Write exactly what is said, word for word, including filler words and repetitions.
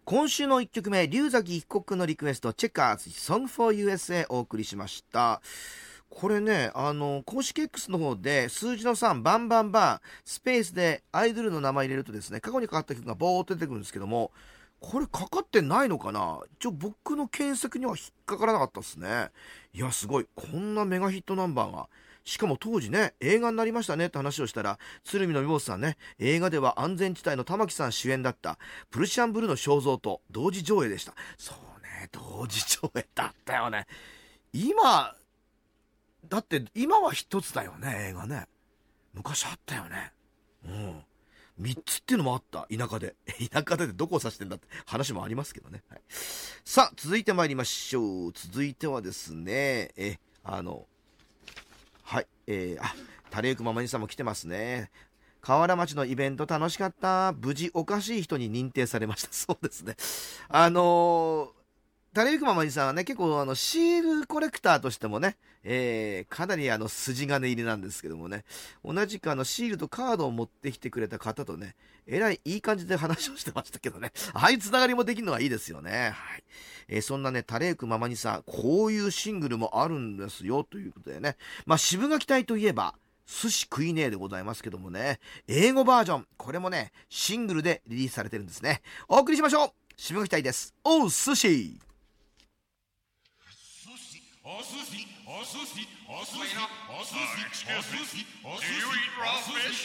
今週のいっきょくめ、龍崎被告のリクエスト、チェッカーズ Song for ユーエスエー お送りしました。これね、あの公式 X の方で数字のさんバンバンバンスペースでアイドルの名前入れるとですね、過去にかかった曲がボーっと出てくるんですけども、これかかってないのかな。一応僕の検索には引っかからなかったですね。いやすごい、こんなメガヒットナンバーが、しかも当時ね映画になりましたねって話をしたら、鶴見のみぼさんね、映画では安全地帯の玉木さん主演だったプルシャンブルーの肖像と同時上映でした。そうね、同時上映だったよね。今だって今は一つだよね、映画ね。昔あったよね。うんみっつっていうのもあった。田舎で田舎でどこを指してんだって話もありますけどね、はい、さあ続いてまいりましょう。続いてはですね、えあのはいえー、あタレゆくママにさんも来てますね。河原町のイベント楽しかった。無事おかしい人に認定されました。そうですね、あのータレゆくままにさんはね、結構あのシールコレクターとしてもね、えー、かなりあの筋金入りなんですけどもね、同じくあのシールとカードを持ってきてくれた方とね、えらいいい感じで話をしてましたけどね、ああいうつながりもできるのはいいですよね。はい、えー、そんなね、タレゆくままにさん、こういうシングルもあるんですよということでね、まあ渋垣隊といえば寿司食いねえでございますけどもね、英語バージョン、これもねシングルでリリースされてるんですね。お送りしましょう。渋垣隊です。おう寿司。 お寿司、お寿司、お寿司、お寿司、お寿司、お寿司、お寿司、